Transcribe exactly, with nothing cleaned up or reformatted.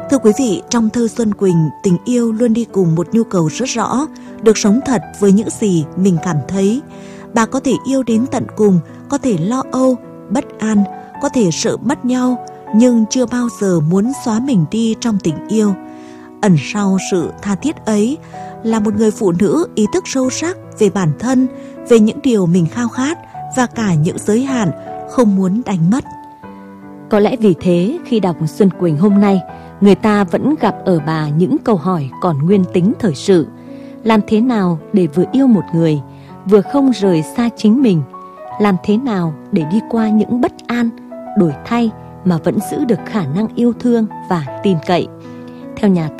Thưa quý vị, trong thơ Xuân Quỳnh, tình yêu luôn đi cùng một nhu cầu rất rõ, được sống thật với những gì mình cảm thấy. Bà có thể yêu đến tận cùng, có thể lo âu, bất an, có thể sợ mất nhau, nhưng chưa bao giờ muốn xóa mình đi trong tình yêu. Ẩn sau sự tha thiết ấy là một người phụ nữ ý thức sâu sắc về bản thân, về những điều mình khao khát và cả những giới hạn không muốn đánh mất. Có lẽ vì thế khi đọc Xuân Quỳnh hôm nay, người ta vẫn gặp ở bà những câu hỏi còn nguyên tính thời sự. Làm thế nào để vừa yêu một người, vừa không rời xa chính mình? Làm thế nào để đi qua những bất an, đổi thay mà vẫn giữ được khả năng yêu thương và tin cậy? Theo nhà